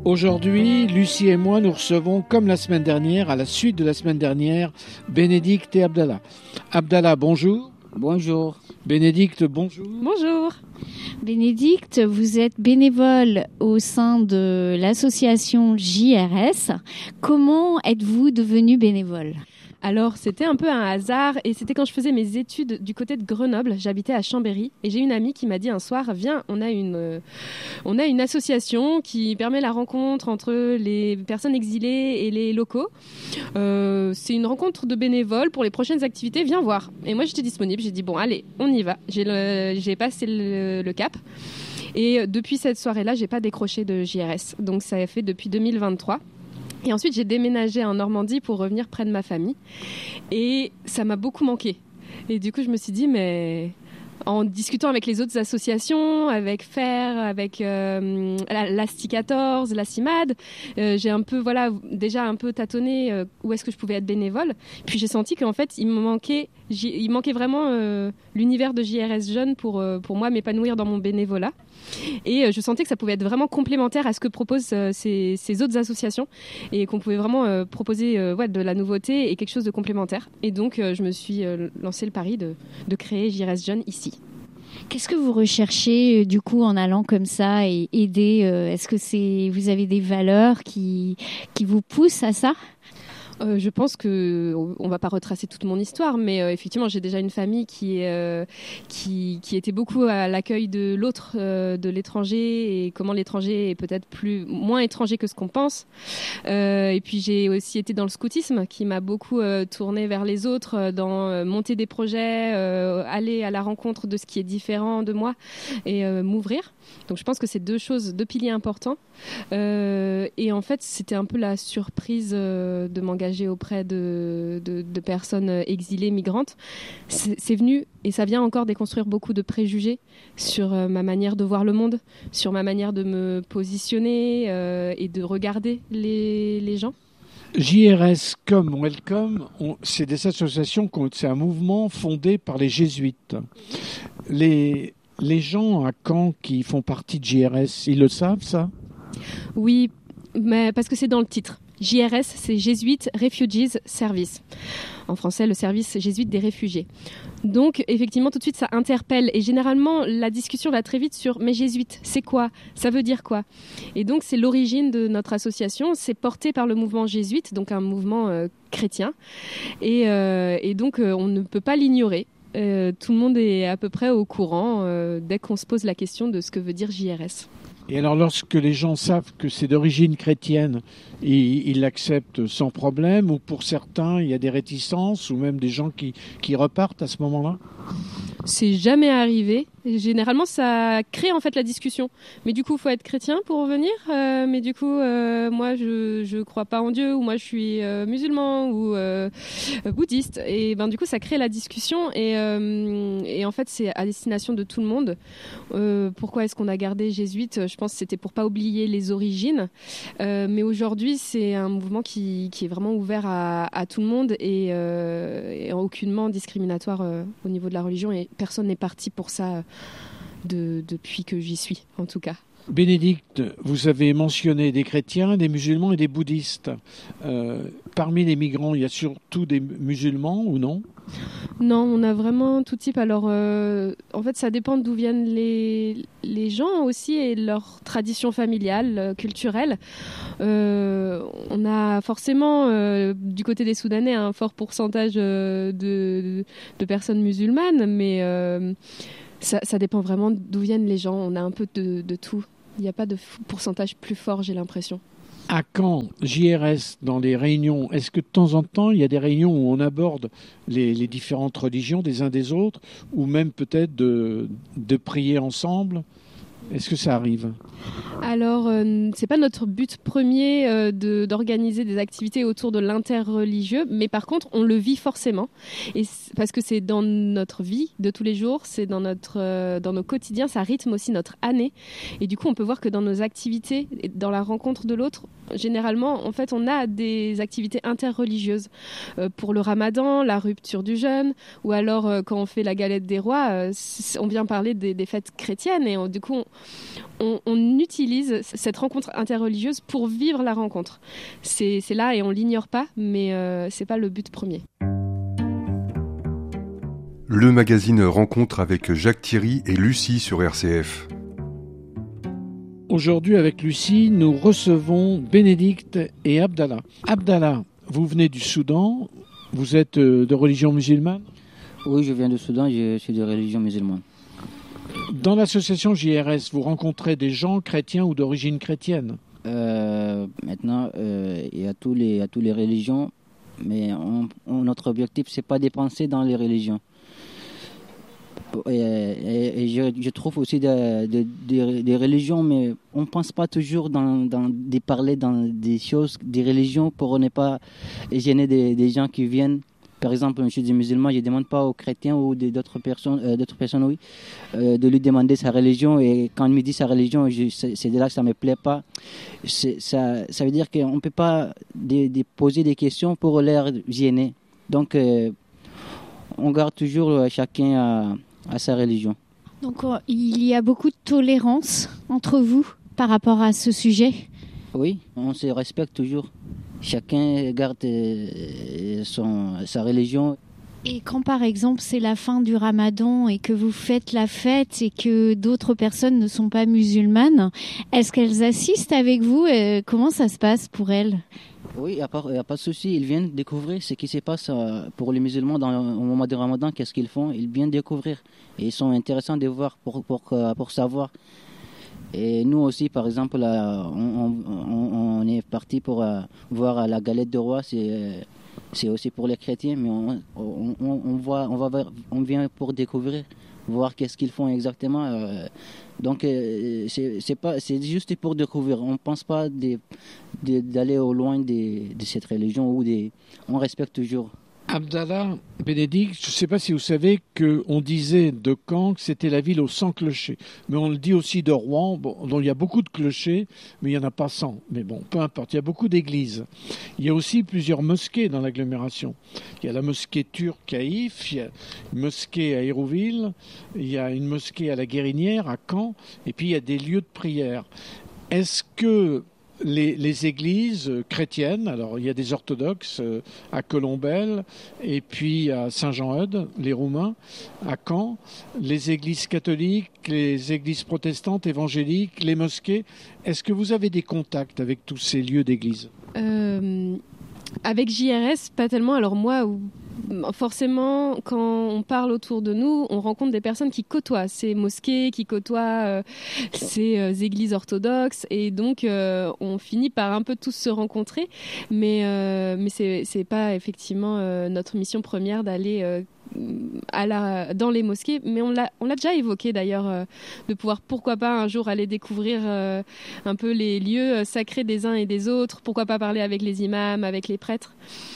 Aujourd'hui, Lucie et moi, nous recevons, comme la semaine dernière, à la suite de la semaine dernière, Bénédicte et Abdallah. Abdallah, bonjour. Bonjour. Bénédicte, bonjour. Bonjour. Bénédicte, vous êtes bénévole au sein de l'association JRS. Comment êtes-vous devenue bénévole ? Alors, c'était un peu un hasard et c'était quand je faisais mes études du côté de Grenoble. J'habitais à Chambéry et j'ai une amie qui m'a dit un soir, viens, on a une association qui permet la rencontre entre les personnes exilées et les locaux. C'est une rencontre de bénévoles pour les prochaines activités, viens voir. Et moi, j'étais disponible, j'ai dit, bon, allez, on y va. J'ai passé le cap. Et depuis cette soirée-là, j'ai pas décroché de JRS. Donc, ça a fait depuis 2023. Et ensuite, j'ai déménagé en Normandie pour revenir près de ma famille. Et ça m'a beaucoup manqué. Et du coup, je me suis dit, mais en discutant avec les autres associations, avec FAIR, avec l'ASTI 14, la CIMAD, j'ai un peu, déjà un peu tâtonné où est-ce que je pouvais être bénévole. Puis j'ai senti qu'en fait, il manquait vraiment l'univers de JRS Jeunes pour moi m'épanouir dans mon bénévolat. Et je sentais que ça pouvait être vraiment complémentaire à ce que proposent ces autres associations et qu'on pouvait vraiment proposer de la nouveauté et quelque chose de complémentaire. Et donc, je me suis lancé le pari de créer JRS Jeunes ici. Qu'est-ce que vous recherchez du coup en allant comme ça et aider Est-ce que vous avez des valeurs qui vous poussent à ça ? Je pense que on va pas retracer toute mon histoire, mais effectivement, j'ai déjà une famille qui était beaucoup à l'accueil de l'autre, de l'étranger, et comment l'étranger est peut-être moins étranger que ce qu'on pense. Et puis j'ai aussi été dans le scoutisme, qui m'a beaucoup tourné vers les autres, dans monter des projets, aller à la rencontre de ce qui est différent de moi et m'ouvrir. Donc je pense que c'est deux piliers importants. Et en fait, c'était un peu la surprise de m'engager auprès de personnes exilées, migrantes. C'est venu et ça vient encore déconstruire beaucoup de préjugés sur ma manière de voir le monde, sur ma manière de me positionner et de regarder les gens. JRS comme Welcome, c'est des associations, c'est un mouvement fondé par les jésuites. Les gens à Caen qui font partie de JRS, ils le savent ça ? Oui, mais parce que c'est dans le titre. JRS, c'est Jesuit Refugees Service. En français, le service jésuite des réfugiés. Donc, effectivement, tout de suite, ça interpelle. Et généralement, la discussion va très vite sur « mais jésuite, c'est quoi ? Ça veut dire quoi ?» Et donc, c'est l'origine de notre association. C'est porté par le mouvement jésuite, donc un mouvement chrétien. Et donc, on ne peut pas l'ignorer. Tout le monde est à peu près au courant dès qu'on se pose la question de ce que veut dire JRS. Et alors, lorsque les gens savent que c'est d'origine chrétienne, ils l'acceptent sans problème, ou pour certains, il y a des réticences, ou même des gens qui repartent à ce moment-là ? C'est jamais arrivé. Généralement, ça crée en fait la discussion. Mais du coup, il faut être chrétien pour revenir. Mais du coup, moi, je crois pas en Dieu, ou moi, je suis musulman ou bouddhiste. Et ben, du coup, ça crée la discussion. Et en fait, c'est à destination de tout le monde. Pourquoi est-ce qu'on a gardé jésuite ? Je pense que c'était pour pas oublier les origines. Mais aujourd'hui, c'est un mouvement qui est vraiment ouvert à tout le monde et aucunement discriminatoire au niveau de la religion. Et personne n'est parti pour ça depuis que j'y suis, en tout cas. Bénédicte, vous avez mentionné des chrétiens, des musulmans et des bouddhistes. Parmi les migrants, il y a surtout des musulmans ou non ? Non, on a vraiment tout type. Alors, en fait, ça dépend d'où viennent les gens aussi et leur tradition familiale, culturelle. On a forcément, du côté des Soudanais, un fort pourcentage de personnes musulmanes, mais ça dépend vraiment d'où viennent les gens. On a un peu de tout. Il n'y a pas de pourcentage plus fort, j'ai l'impression. À Caen, JRS, dans les réunions, est-ce que de temps en temps, il y a des réunions où on aborde les différentes religions des uns des autres, ou même peut-être de prier ensemble ? Est-ce que ça arrive ? Alors, c'est pas notre but premier d'organiser des activités autour de l'interreligieux, mais par contre, on le vit forcément, parce que c'est dans notre vie de tous les jours, c'est dans nos quotidiens, ça rythme aussi notre année, et du coup, on peut voir que dans nos activités, dans la rencontre de l'autre, généralement, en fait, on a des activités interreligieuses pour le Ramadan, la rupture du jeûne, ou alors quand on fait la galette des rois, on vient parler des fêtes chrétiennes, et du coup, on utilise cette rencontre interreligieuse pour vivre la rencontre. C'est là et on l'ignore pas, mais c'est pas le but premier. Le magazine Rencontre avec Jacques Thierry et Lucie sur RCF. Aujourd'hui, avec Lucie, nous recevons Bénédicte et Abdallah. Abdallah, vous venez du Soudan, vous êtes de religion musulmane ? Oui, je viens du Soudan, je suis de religion musulmane. Dans l'association JRS, vous rencontrez des gens chrétiens ou d'origine chrétienne ? Maintenant, il y a tous les religions, mais notre objectif, c'est pas de penser dans les religions. Et je trouve aussi des religions, mais on ne pense pas toujours de parler dans des choses, des religions, pour ne pas gêner des gens qui viennent. Par exemple, je suis musulman, je ne demande pas aux chrétiens ou d'autres personnes, de lui demander sa religion. Et quand il me dit sa religion, c'est de là que ça ne me plaît pas. Ça veut dire qu'on ne peut pas poser des questions pour leur gêner. Donc, on garde toujours chacun à sa religion. Donc, il y a beaucoup de tolérance entre vous par rapport à ce sujet ? Oui, on se respecte toujours. Chacun garde sa religion. Et quand par exemple c'est la fin du Ramadan et que vous faites la fête et que d'autres personnes ne sont pas musulmanes, est-ce qu'elles assistent avec vous ? Comment ça se passe pour elles ? Oui, il n'y a pas de souci. Ils viennent découvrir ce qui se passe pour les musulmans au moment du Ramadan. Qu'est-ce qu'ils font ? Ils viennent découvrir. Et ils sont intéressants de voir pour savoir. Et nous aussi, par exemple, on est parti pour voir la galette de roi. C'est aussi pour les chrétiens, mais on vient pour découvrir, voir qu'est-ce qu'ils font exactement. Donc, c'est juste pour découvrir. On ne pense pas d'aller au loin de cette religion on respecte toujours. Abdallah, Bénédicte, je ne sais pas si vous savez qu'on disait de Caen que c'était la ville aux 100 clochers. Mais on le dit aussi de Rouen, dont il y a beaucoup de clochers, mais il n'y en a pas 100. Mais bon, peu importe, il y a beaucoup d'églises. Il y a aussi plusieurs mosquées dans l'agglomération. Il y a la mosquée turque à If, il y a une mosquée à Hérouville, il y a une mosquée à la Guérinière, à Caen, et puis il y a des lieux de prière. Est-ce que les églises chrétiennes, alors il y a des orthodoxes à Colombelles et puis à Saint-Jean-Eudes, les Roumains, à Caen, les églises catholiques, les églises protestantes, évangéliques, les mosquées, est-ce que vous avez des contacts avec tous ces lieux d'église ? Avec JRS, pas tellement. Alors moi, forcément, quand on parle autour de nous, on rencontre des personnes qui côtoient ces mosquées, qui côtoient ces églises orthodoxes, et donc on finit par un peu tous se rencontrer. Mais c'est pas effectivement notre mission première d'aller dans les mosquées, mais on l'a déjà évoqué d'ailleurs, de pouvoir pourquoi pas un jour aller découvrir un peu les lieux sacrés des uns et des autres, pourquoi pas parler avec les imams, avec les prêtres,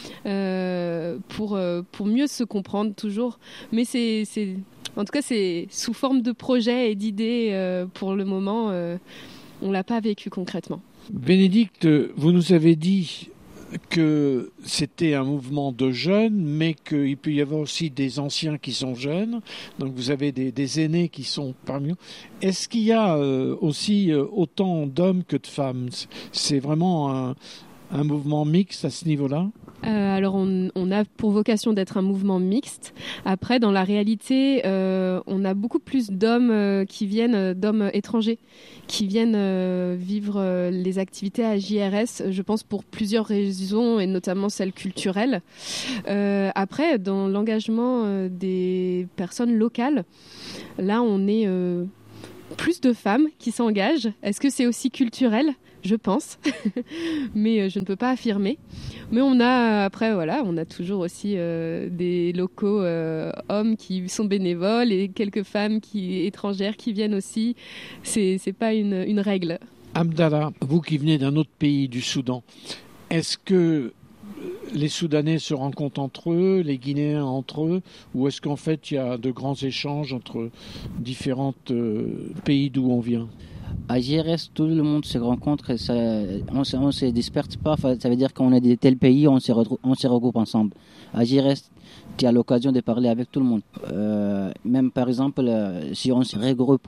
pour mieux se comprendre toujours. Mais en tout cas c'est sous forme de projet et d'idées. Pour le moment, on l'a pas vécu concrètement. Bénédicte, vous nous avez dit que c'était un mouvement de jeunes, mais qu'il peut y avoir aussi des anciens qui sont jeunes. Donc vous avez des aînés qui sont parmi nous. Est-ce qu'il y a aussi autant d'hommes que de femmes ? C'est vraiment un mouvement mixte à ce niveau-là ? Alors on a pour vocation d'être un mouvement mixte. Après, dans la réalité, on a beaucoup plus d'hommes d'hommes étrangers qui viennent vivre les activités à JRS, je pense pour plusieurs raisons, et notamment celles culturelles. Après, dans l'engagement des personnes locales, là on est plus de femmes qui s'engagent. Est-ce que c'est aussi culturel ? Je pense, mais je ne peux pas affirmer. Mais on a toujours aussi des locaux hommes qui sont bénévoles et quelques femmes étrangères qui viennent aussi. C'est pas une règle. Abdallah, vous qui venez d'un autre pays, du Soudan, est-ce que les Soudanais se rencontrent entre eux, les Guinéens entre eux, ou est-ce qu'en fait il y a de grands échanges entre différents pays d'où on vient ? À JRS, tout le monde se rencontre, on ne se disperse pas, ça veut dire qu'on est de tel pays, on se regroupe ensemble. À JRS, tu as l'occasion de parler avec tout le monde. Même par exemple, si on se regrouperait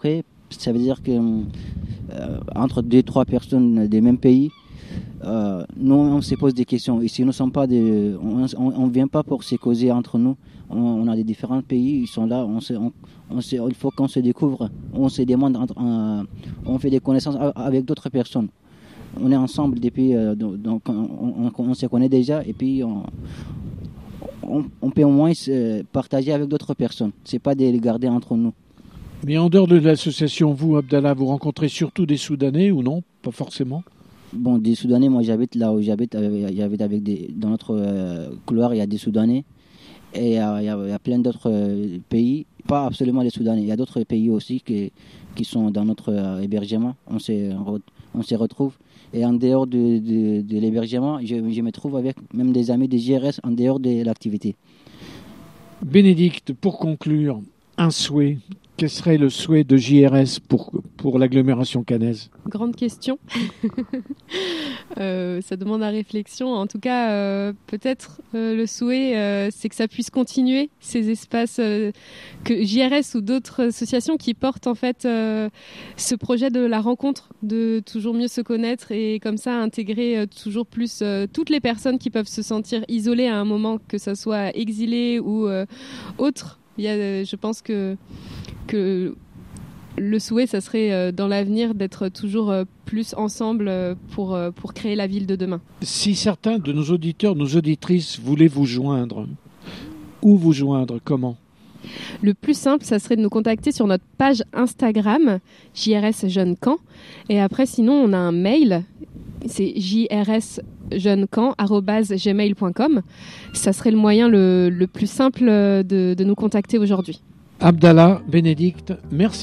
Ça veut dire que entre 2-3 personnes des mêmes pays, nous on se pose des questions. Ici, nous sommes pas on vient pas pour se causer entre nous. On a des différents pays, ils sont là. Il faut qu'on se découvre. On se demande, on fait des connaissances avec d'autres personnes. On est ensemble depuis, donc on se connaît déjà, et puis on peut au moins se partager avec d'autres personnes. C'est pas de les garder entre nous. Mais en dehors de l'association, vous, Abdallah, vous rencontrez surtout des Soudanais ou non? Pas forcément. Bon, des Soudanais, moi j'habite là où j'habite, dans notre couloir, il y a des Soudanais. Et il y a plein d'autres pays, pas absolument les Soudanais, il y a d'autres pays aussi qui sont dans notre hébergement. On se retrouve. Et en dehors de l'hébergement, je me trouve avec même des amis de JRS en dehors de l'activité. Bénédicte, pour conclure, un souhait. Quel serait le souhait de JRS pour l'agglomération caennaise? Grande question. Ça demande à réflexion. En tout cas, peut-être le souhait, c'est que ça puisse continuer, ces espaces que JRS ou d'autres associations qui portent en fait ce projet de la rencontre, de toujours mieux se connaître et comme ça intégrer toujours plus toutes les personnes qui peuvent se sentir isolées à un moment, que ça soit exilées ou autres. Je pense que le souhait, ça serait dans l'avenir d'être toujours plus ensemble pour créer la ville de demain. Si certains de nos auditeurs, nos auditrices voulaient vous joindre, où vous joindre, comment? Le plus simple, ça serait de nous contacter sur notre page Instagram, JRS Jeunes Caen. Et après, sinon, on a un mail, c'est jrsjeunescaen@gmail.com. Ça serait le moyen le plus simple de nous contacter aujourd'hui. Abdallah, Bénédicte, merci.